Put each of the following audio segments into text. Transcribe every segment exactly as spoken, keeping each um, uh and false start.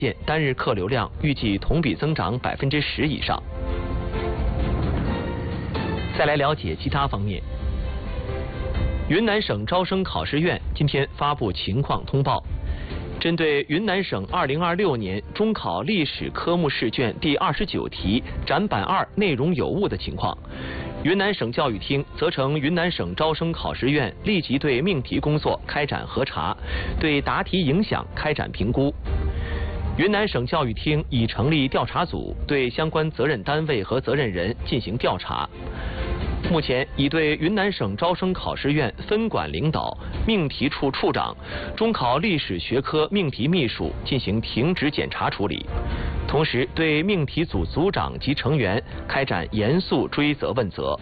线单日客流量预计同比增长百分之十以上。再来了解其他方面。云南省招生考试院今天发布情况通报，针对云南省二零二六年中考历史科目试卷第二十九题展板二内容有误的情况，云南省教育厅责成云南省招生考试院立即对命题工作开展核查，对答题影响开展评估。云南省教育厅已成立调查组，对相关责任单位和责任人进行调查。目前已对云南省招生考试院分管领导、命题处处长、中考历史学科命题秘书进行停职检查处理，同时对命题组组长及成员开展严肃追责问责。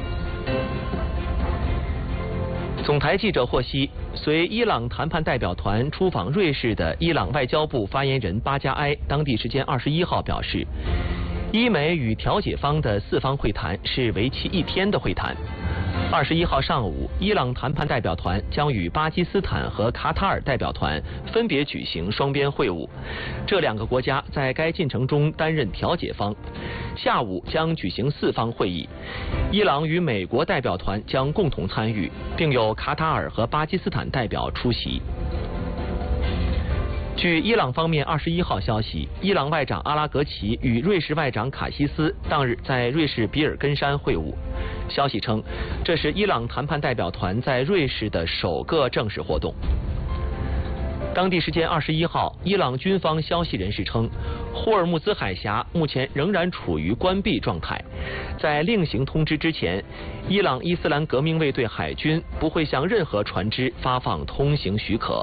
总台记者获悉，随伊朗谈判代表团出访瑞士的伊朗外交部发言人巴加埃，当地时间二十一号表示，伊美与调解方的四方会谈是为期一天的会谈。二十一号上午，伊朗谈判代表团将与巴基斯坦和卡塔尔代表团分别举行双边会晤，这两个国家在该进程中担任调解方。下午将举行四方会议，伊朗与美国代表团将共同参与，并有卡塔尔和巴基斯坦代表出席。据伊朗方面二十一号消息，伊朗外长阿拉格齐与瑞士外长卡西斯当日在瑞士比尔根山会晤。消息称，这是伊朗谈判代表团在瑞士的首个正式活动。当地时间二十一号，伊朗军方消息人士称，霍尔木兹海峡目前仍然处于关闭状态，在另行通知之前，伊朗伊斯兰革命卫队海军不会向任何船只发放通行许可。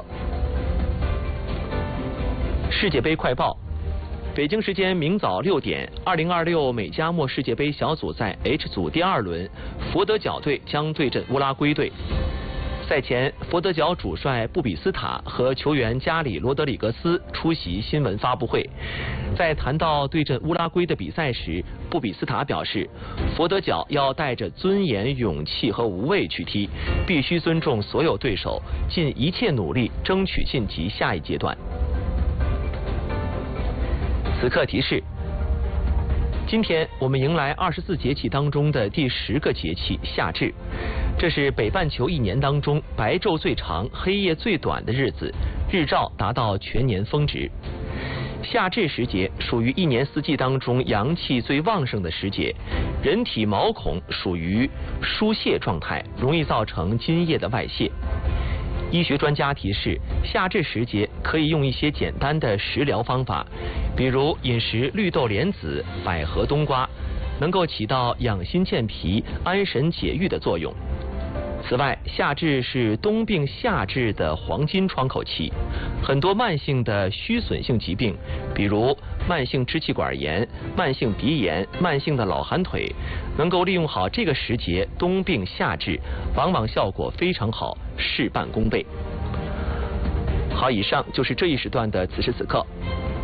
世界杯快报：北京时间明早六点，二零二六美加墨世界杯小组赛 H 组第二轮，佛得角队将对阵乌拉圭队。赛前，佛得角主帅布比斯塔和球员加里罗德里格斯出席新闻发布会。在谈到对阵乌拉圭的比赛时，布比斯塔表示，佛得角要带着尊严、勇气和无畏去踢，必须尊重所有对手，尽一切努力争取晋级下一阶段。此刻提示：今天我们迎来二十四节气当中的第十个节气夏至，这是北半球一年当中白昼最长、黑夜最短的日子，日照达到全年峰值。夏至时节属于一年四季当中阳气最旺盛的时节，人体毛孔属于疏泄状态，容易造成津液的外泄。医学专家提示，夏至时节可以用一些简单的食疗方法，比如饮食绿豆莲子、百合冬瓜，能够起到养心健脾、安神解郁的作用。此外，夏至是冬病夏治的黄金窗口期，很多慢性的虚损性疾病，比如慢性支气管炎、慢性鼻炎、慢性的老寒腿，能够利用好这个时节冬病夏治，往往效果非常好，事半功倍。好，以上就是这一时段的此时此刻。